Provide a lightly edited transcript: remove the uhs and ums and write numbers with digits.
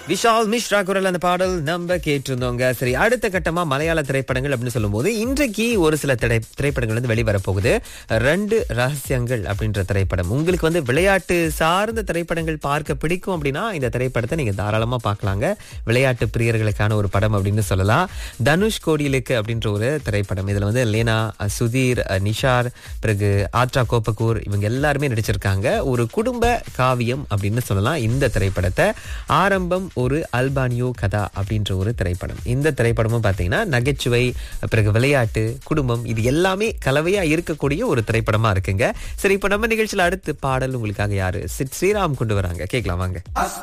விஷால் மிஸ்ரா குரல் அந்த பாடல் நம்ம கேட்டிருந்தோங்க. சரி, அடுத்த கட்டமா மலையாள திரைப்படங்கள் அப்படின்னு சொல்லும்போது இன்றைக்கு ஒரு சில திரைப்படங்கள் வந்து வெளிவரப்போகுது. 2 ரகசியங்கள் அப்படின்ற திரைப்படம். உங்களுக்கு வந்து விளையாட்டு சார்ந்த திரைப்படங்கள் பார்க்க பிடிக்கும் அப்படின்னா இந்த திரைப்படத்தை நீங்க தாராளமா பார்க்கலாங்க. விளையாட்டு பிரியர்களுக்கான ஒரு படம் அப்படின்னு சொல்லலாம். தனுஷ் கோடியிலுக்கு அப்படின்ற ஒரு திரைப்படம். இதுல வந்து லேனா, சுதீர், நிஷார், பிறகு ஆத்ரா கோப்பக்கூர் இவங்க எல்லாருமே நடிச்சிருக்காங்க. ஒரு குடும்ப காவியம் அப்படின்னு சொல்லலாம் இந்த திரைப்படத்தை. ஆரம்பம் ஒரு அல்பானியோ கதா அப்படின்ற ஒரு திரைப்படம். இந்த திரைப்படமும் பார்த்தீங்கன்னா நகைச்சுவை, பிறகு விளையாட்டு, குடும்பம் இது எல்லாமே கலவையா இருக்கக்கூடிய ஒரு திரைப்படமா இருக்குங்க. சரி, இப்ப நம்ம நிகழ்ச்சியில அடுத்த பாடல் உங்களுக்காக யாரு ஸ்ரீராம் கொண்டு வராங்க, கேட்கலாம் வாங்க.